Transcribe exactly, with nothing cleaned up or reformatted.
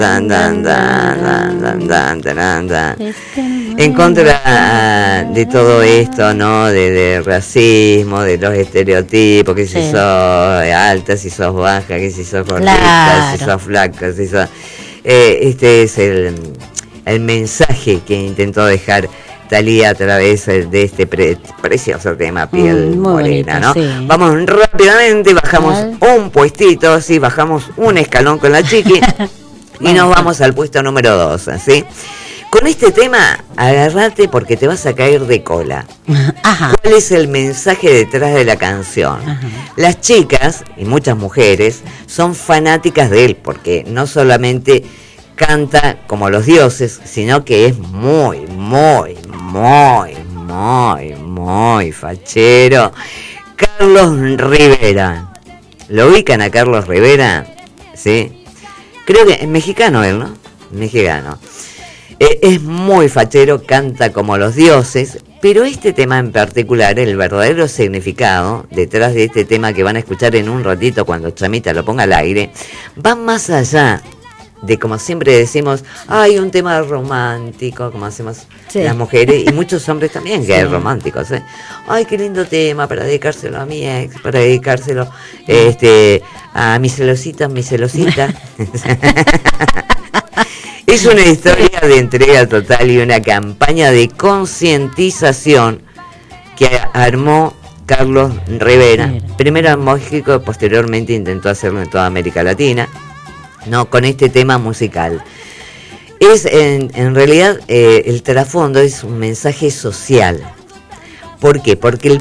Dan, dan, dan, dan, dan, dan, dan, dan. En contra de todo esto, ¿no? De, de racismo, de los estereotipos, que si Sí. sos alta, si sos baja, que si sos gordita, Claro. si sos flaca, si sos... Eh, este es el, el mensaje que intentó dejar Thalía a través de este pre- precioso tema, Piel Mm, muy Morena, bonito, ¿no? sí. Vamos rápidamente, bajamos ¿Cuál? un puestito, sí, bajamos un escalón con la chiqui y nos vamos al puesto número dos, ¿sí? Con este tema, agárrate porque te vas a caer de cola. Ajá. ¿Cuál es el mensaje detrás de la canción? Ajá. Las chicas, y muchas mujeres, son fanáticas de él, porque no solamente canta como los dioses, sino que es muy, muy, muy, muy, muy fachero. Carlos Rivera. ¿Lo ubican a Carlos Rivera? ¿Sí? Creo que es mexicano él, ¿no? Mexicano. Eh, es muy fachero, canta como los dioses, pero este tema en particular, el verdadero significado detrás de este tema que van a escuchar en un ratito cuando Chamita lo ponga al aire, va más allá de, como siempre decimos, hay un tema romántico, como hacemos Sí. las mujeres y muchos hombres también, que Sí. hay románticos, ¿eh? Ay, qué lindo tema para dedicárselo a mi ex, para dedicárselo este, a mi celosita, mi celosita. Es una historia de entrega total y una campaña de concientización que armó Carlos Rivera. Rivera. Primero en México, posteriormente intentó hacerlo en toda América Latina, no, con este tema musical. Es en, en realidad eh, el trasfondo es un mensaje social. ¿Por qué? Porque el